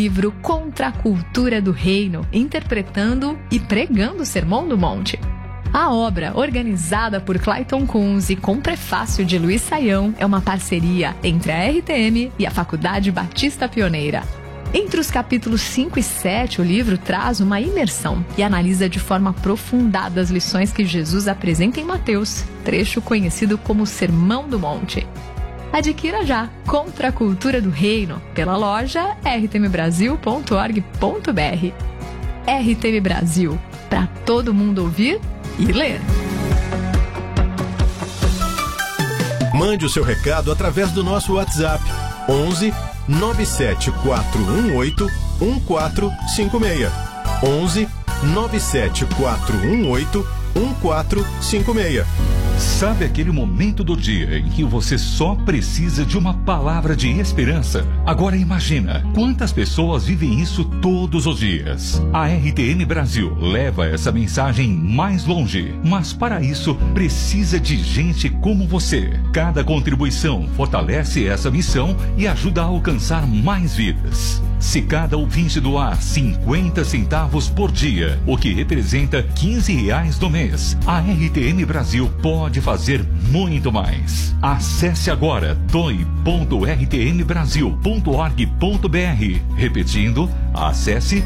livro Contra a Cultura do Reino, interpretando e pregando o Sermão do Monte. A obra, organizada por Clayton Kunz e com prefácio de Luiz Saião, é uma parceria entre a RTM e a Faculdade Batista Pioneira. Entre os capítulos 5 e 7, o livro traz uma imersão e analisa de forma aprofundada as lições que Jesus apresenta em Mateus, trecho conhecido como Sermão do Monte. Adquira já Contra a Cultura do Reino pela loja rtmbrasil.org.br. RTM Brasil, para todo mundo ouvir e ler. Mande o seu recado através do nosso WhatsApp 11 97418 1456. 11 97418 1456. Sabe aquele momento do dia em que você só precisa de uma palavra de esperança? Agora imagina quantas pessoas vivem isso todos os dias. A RTM Brasil leva essa mensagem mais longe, mas para isso precisa de gente como você. Cada contribuição fortalece essa missão e ajuda a alcançar mais vidas. Se cada ouvinte doar 50 centavos por dia, o que representa R$15 no mês, a RTM Brasil pode fazer muito mais. Acesse agora doe.rtmbrasil.org.br. Repetindo, acesse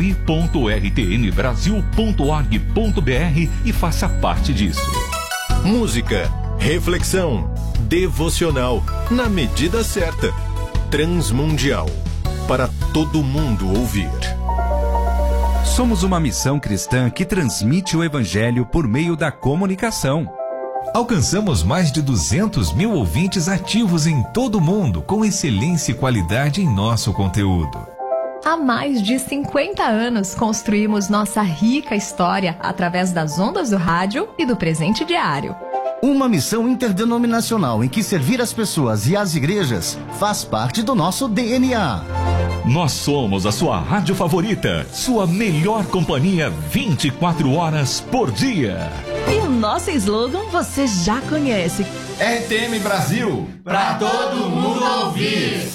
doe.rtmbrasil.org.br e faça parte disso. Música, reflexão, devocional, na medida certa. Transmundial, para todo mundo ouvir. Somos uma missão cristã que transmite o Evangelho por meio da comunicação. Alcançamos mais de 200 mil ouvintes ativos em todo o mundo, com excelência e qualidade em nosso conteúdo. Há mais de 50 anos construímos nossa rica história através das ondas do rádio e do presente diário. Uma missão interdenominacional em que servir as pessoas e as igrejas faz parte do nosso DNA. Nós somos a sua rádio favorita, sua melhor companhia 24 horas por dia. E o nosso slogan você já conhece. RTM Brasil, pra todo mundo ouvir.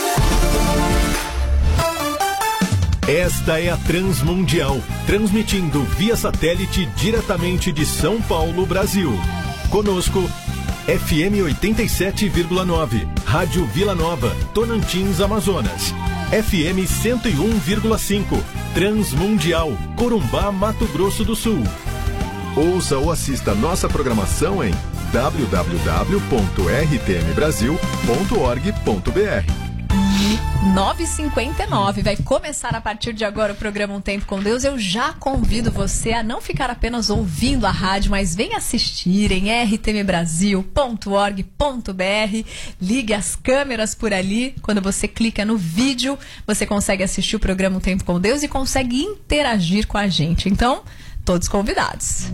Esta é a Transmundial, transmitindo via satélite diretamente de São Paulo, Brasil. Conosco, FM 87,9, Rádio Vila Nova, Tonantins, Amazonas. FM 101,5, Transmundial, Corumbá, Mato Grosso do Sul. Ouça ou assista nossa programação em www.rtmbrasil.org.br. 9h59, vai começar a partir de agora o programa Um Tempo com Deus. Eu já convido você a não ficar apenas ouvindo a rádio, mas vem assistir em rtmbrasil.org.br. Ligue as câmeras por ali. Quando você clica no vídeo, você consegue assistir o programa Um Tempo com Deus e consegue interagir com a gente. Então, todos convidados.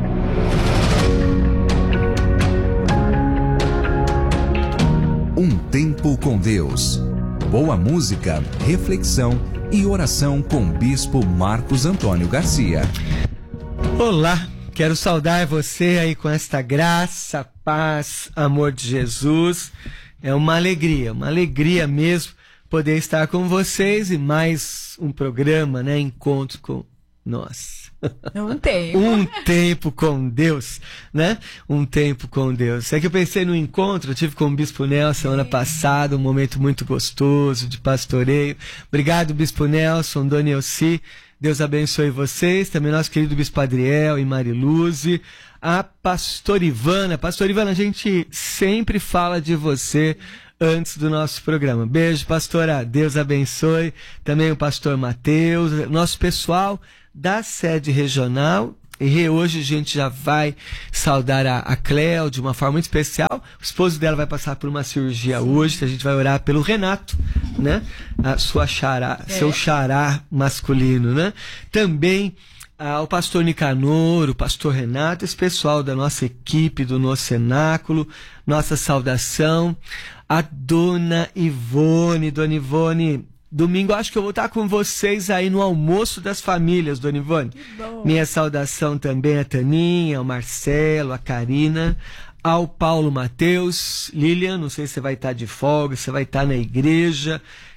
Um Tempo com Deus. Boa música, reflexão e oração com o Bispo Marcos Antônio Garcia. Olá, quero saudar você aí com esta graça, paz, amor de Jesus. É uma alegria mesmo poder estar com vocês e mais um programa, né? Encontro com nós. Um tempo com Deus, né? Um tempo com Deus. É que eu pensei no encontro, eu tive com o Bispo Nelson semana passada, um momento muito gostoso de pastoreio. Obrigado, Bispo Nelson, Dona Elci. Deus abençoe vocês. Também nosso querido Bispo Adriel e Mariluze. A Pastora Ivana. Pastora Ivana, a gente sempre fala de você antes do nosso programa. Beijo, pastora. Deus abençoe. Também o pastor Mateus, nosso pessoal da sede regional. E hoje a gente já vai saudar a Cléo de uma forma muito especial. O esposo dela vai passar por uma cirurgia hoje. A gente vai orar pelo Renato, né? A sua xará, seu xará masculino, né? Também o pastor Nicanor, o pastor Renato, esse pessoal da nossa equipe, do nosso cenáculo, nossa saudação. A Dona Ivone, domingo acho que eu vou estar com vocês aí no almoço das famílias, Dona Ivone. Minha saudação também a Taninha, ao Marcelo, a Karina, ao Paulo Mateus. Lilian, não sei se você vai estar de folga, se vai estar na igreja.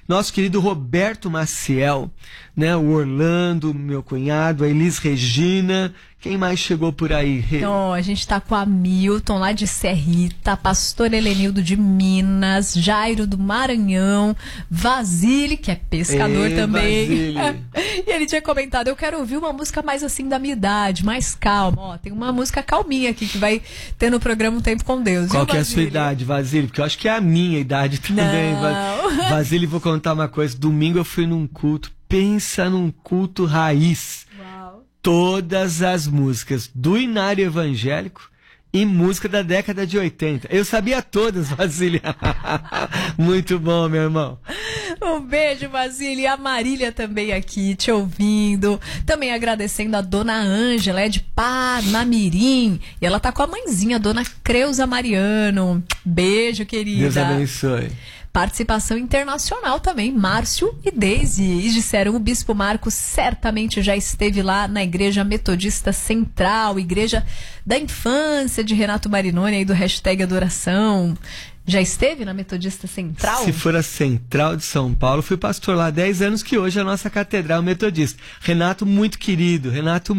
nosso querido Roberto Maciel, né? O Orlando, meu cunhado, a Elis Regina. Quem mais chegou por aí? Então, a gente tá com a Milton, lá de Serrita, Pastor Helenildo de Minas, Jairo do Maranhão, Vasile, que é pescador também. E ele tinha comentado, eu quero ouvir uma música mais assim da minha idade, mais calma. Ó, tem uma música calminha aqui que vai ter no programa Um Tempo com Deus. Qual que é a sua idade, Vasile? Porque eu acho que é a minha idade também. Vasile, vou contar uma coisa. Domingo eu fui num culto, pensa num culto raiz. Todas as músicas do Inário Evangélico e música da década de 80. Eu sabia todas, Vasília. Muito bom, meu irmão. Um beijo, Vasília. E a Marília também aqui, te ouvindo. Também agradecendo a Dona Ângela, é de Parnamirim. E ela tá com a mãezinha, a Dona Creuza Mariano. Beijo, querida. Deus abençoe. Participação internacional também, Márcio e Deise. E disseram, o Bispo Marcos certamente já esteve lá na Igreja Metodista Central, Igreja da Infância de Renato Marinoni, aí do hashtag Adoração. Já esteve na Metodista Central? Se for a Central de São Paulo, fui pastor lá há 10 anos, que hoje é a nossa Catedral Metodista. Renato muito querido.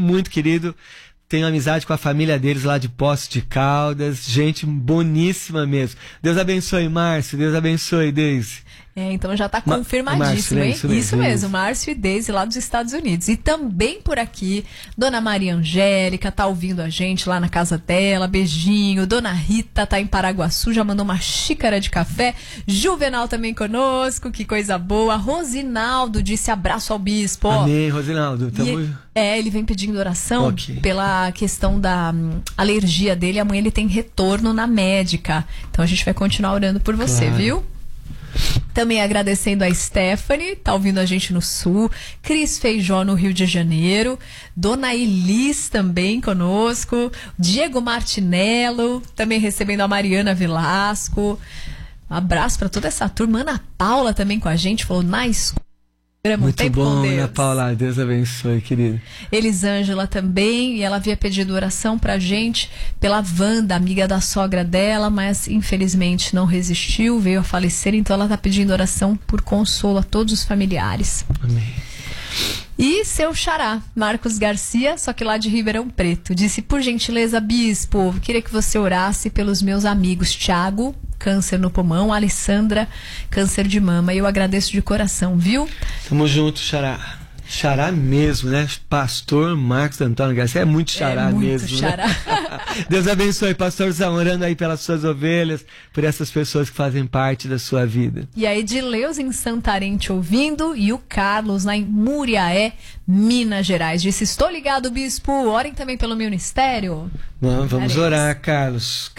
Tenho amizade com a família deles lá de Poços de Caldas. Gente boníssima mesmo. Deus abençoe, Márcio. Deus abençoe, Deise. Então já está confirmadíssimo, Márcio, hein? Isso mesmo, Márcio e Deise lá dos Estados Unidos. E também por aqui, Dona Maria Angélica tá ouvindo a gente lá na casa dela, beijinho. Dona Rita tá em Paraguaçu, já mandou uma xícara de café. Juvenal também conosco, que coisa boa. Rosinaldo disse abraço ao bispo. Amém, Rosinaldo. Ele vem pedindo oração pela questão da alergia dele. Amanhã ele tem retorno na médica. Então a gente vai continuar orando por você, viu? Também agradecendo a Stephanie, tá ouvindo a gente no Sul, Cris Feijó no Rio de Janeiro, Dona Elis também conosco, Diego Martinello, também recebendo a Mariana Velasco. Um abraço para toda essa turma. Ana Paula também com a gente, falou na escola. Muito bom, Ana Paula, Deus abençoe, querida. Elisângela também, e ela havia pedido oração pra gente pela Wanda, amiga da sogra dela, mas infelizmente não resistiu, veio a falecer, então ela tá pedindo oração por consolo a todos os familiares. Amém. E seu xará, Marcos Garcia, só que lá de Ribeirão Preto, disse, por gentileza, bispo, queria que você orasse pelos meus amigos Tiago, câncer no pulmão, Alessandra, câncer de mama. Eu agradeço de coração, viu? Tamo junto, xará. Xará mesmo, né? Pastor Marcos Antônio Garcia é muito xará mesmo. Xará. Né? Deus abençoe, pastor, orando aí pelas suas ovelhas, por essas pessoas que fazem parte da sua vida. E a Edileus em Santarém te ouvindo, e o Carlos lá em Muriaé, Minas Gerais, disse, estou ligado, bispo, orem também pelo ministério. Vamos orar, Carlos.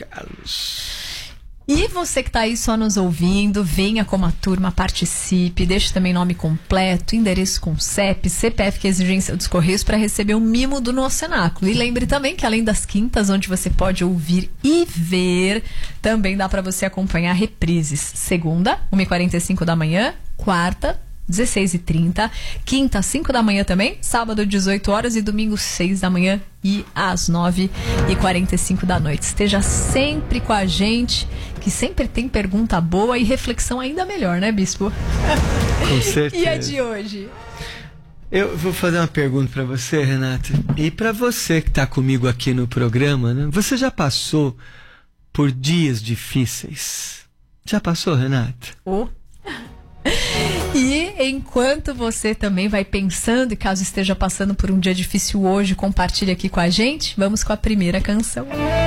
E você que está aí só nos ouvindo, venha como a turma, participe, deixe também nome completo, endereço com CEP, CPF, que é a exigência dos Correios, para receber um mimo do nosso cenáculo. E lembre também que além das quintas, onde você pode ouvir e ver, também dá para você acompanhar reprises. Segunda, 1h45 da manhã, quarta, 16h30, quinta, 5 da manhã também, sábado, 18 horas e domingo, 6 da manhã e às 9h45 da noite. Esteja sempre com a gente, que sempre tem pergunta boa e reflexão ainda melhor, né, bispo? Com certeza. E a de hoje? Eu vou fazer uma pergunta para você, Renata. E para você que está comigo aqui no programa, né? Você já passou por dias difíceis? Já passou, Renata? E enquanto você também vai pensando, e caso esteja passando por um dia difícil hoje, compartilhe aqui com a gente, vamos com a primeira canção.